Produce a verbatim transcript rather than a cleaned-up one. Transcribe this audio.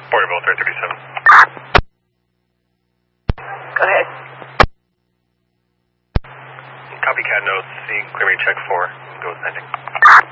Portable three thirty-seven. Go ahead. Copycat notes, see, clear me check four. Go with landing.